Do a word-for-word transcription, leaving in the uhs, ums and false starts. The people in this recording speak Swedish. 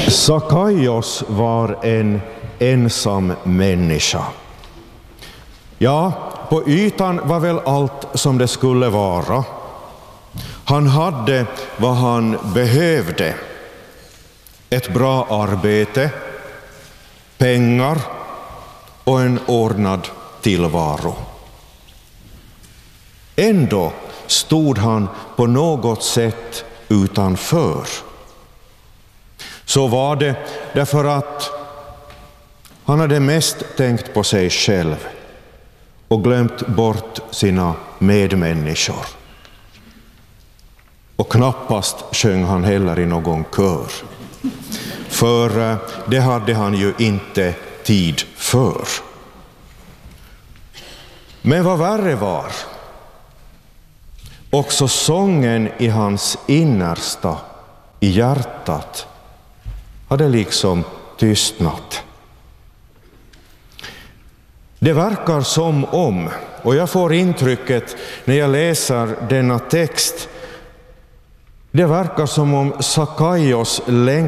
Sakaios var en ensam människa. Ja, på ytan var väl allt som det skulle vara. Han hade vad han behövde. Ett bra arbete, pengar och en ordnad tillvaro. Ändå stod han på något sätt utanför. Så var det därför att han hade mest tänkt på sig själv och glömt bort sina medmänniskor. Och knappast sjöng han heller i någon kör. För det hade han ju inte tid för. Men vad värre var, också sången i hans innersta, i hjärtat, hade liksom tystnat. Det verkar som om, och jag får intrycket när jag läser denna text, det verkar som om Sakaios längtar